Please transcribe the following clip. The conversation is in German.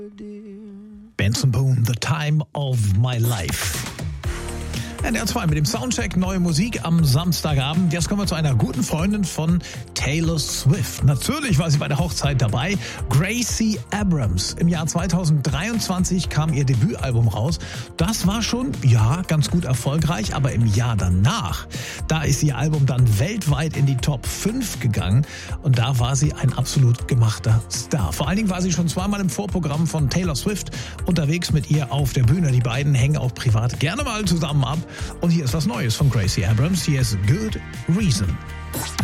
Benson Boone, The Time of My Life. NDR 2 mit dem Soundcheck, neue Musik am Samstagabend. Jetzt kommen wir zu einer guten Freundin von Taylor Swift. Natürlich war sie bei der Hochzeit dabei. Gracie Abrams. Im Jahr 2023 kam ihr Debütalbum raus. Das war schon, ja, ganz gut erfolgreich. Aber im Jahr danach, da ist ihr Album dann weltweit in die Top 5 gegangen. Und da war sie ein absolut gemachter Star. Vor allen Dingen war sie schon zweimal im Vorprogramm von Taylor Swift unterwegs mit ihr auf der Bühne. Die beiden hängen auch privat gerne mal zusammen ab. Und hier ist was Neues von Gracie Abrams. Hier ist Good Reason.